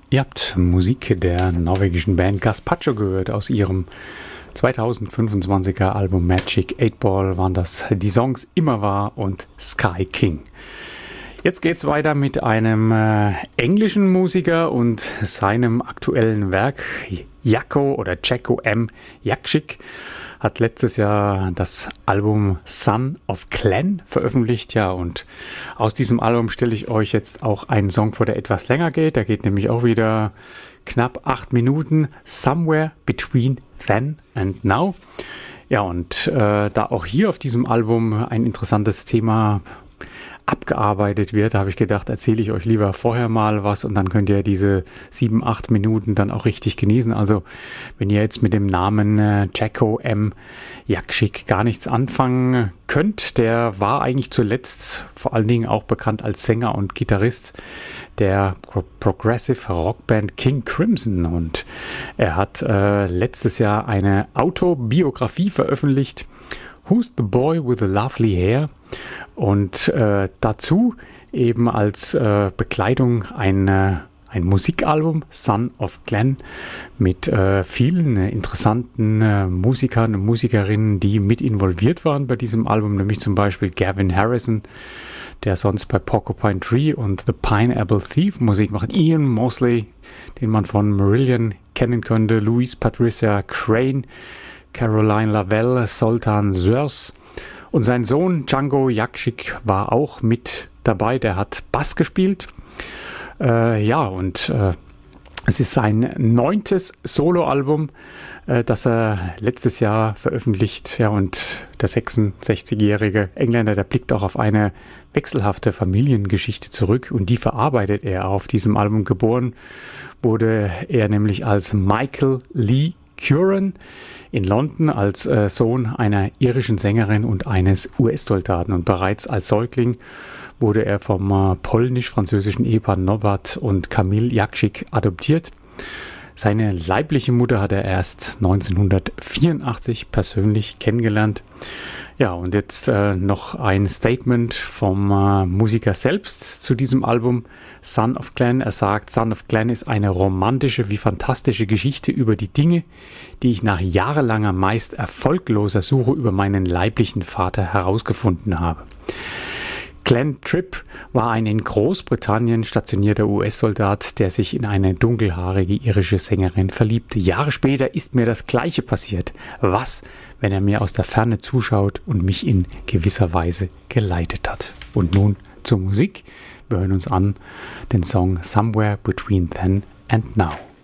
Ihr habt Musik der norwegischen Band Gazpacho gehört. Aus ihrem 2025er Album Magic 8 Ball waren das die Songs Immer War und Sky King. Jetzt geht's weiter mit einem englischen Musiker und seinem aktuellen Werk. Jacko M. Jakšić hat letztes Jahr das Album Son of Glenn veröffentlicht. Ja, und aus diesem Album stelle ich euch jetzt auch einen Song vor, der etwas länger geht. Der geht nämlich auch wieder knapp 8 Minuten. Somewhere Between Then and Now. Ja, und da auch hier auf diesem Album ein interessantes Thema abgearbeitet wird, habe ich gedacht, erzähle ich euch lieber vorher mal was und dann könnt ihr diese 7, 8 Minuten dann auch richtig genießen. Also wenn ihr jetzt mit dem Namen Jacko M. Jakšić gar nichts anfangen könnt, der war eigentlich zuletzt vor allen Dingen auch bekannt als Sänger und Gitarrist der Progressive Rockband King Crimson, und er hat letztes Jahr eine Autobiografie veröffentlicht, Who's the Boy with the Lovely Hair? Und dazu eben als Begleitung ein Musikalbum, Son of Glenn, mit vielen interessanten Musikern und Musikerinnen, die mit involviert waren bei diesem Album, nämlich zum Beispiel Gavin Harrison, der sonst bei Porcupine Tree und The Pineapple Thief Musik macht, Ian Mosley, den man von Marillion kennen könnte, Louise Patricia Crane, Caroline Lavelle, Zoltan Sörs, und sein Sohn Django Jakšić war auch mit dabei, der hat Bass gespielt. Es ist sein 9. Soloalbum, das er letztes Jahr veröffentlicht. Ja, und der 66-jährige Engländer, der blickt auch auf eine wechselhafte Familiengeschichte zurück, und die verarbeitet er auf diesem Album. Geboren wurde er nämlich als Michael Lee Curran in London als Sohn einer irischen Sängerin und eines US-Soldaten, und bereits als Säugling wurde er vom polnisch-französischen Ehepaar Norbert und Kamil Jakšić adoptiert. Seine leibliche Mutter hat er erst 1984 persönlich kennengelernt. Ja, und jetzt noch ein Statement vom Musiker selbst zu diesem Album Son of Glenn. Er sagt, Son of Glenn ist eine romantische wie fantastische Geschichte über die Dinge, die ich nach jahrelanger, meist erfolgloser Suche über meinen leiblichen Vater herausgefunden habe. Glenn Tripp war ein in Großbritannien stationierter US-Soldat, der sich in eine dunkelhaarige irische Sängerin verliebte. Jahre später ist mir das Gleiche passiert. Was, wenn er mir aus der Ferne zuschaut und mich in gewisser Weise geleitet hat? Und nun zur Musik. Wir hören uns an den Song Somewhere Between Then and Now.